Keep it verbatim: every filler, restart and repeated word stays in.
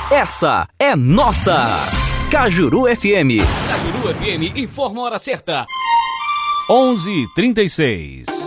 essa é nossa. Cajuru F M. Cajuru F M informa a hora certa. onze e trinta e seis.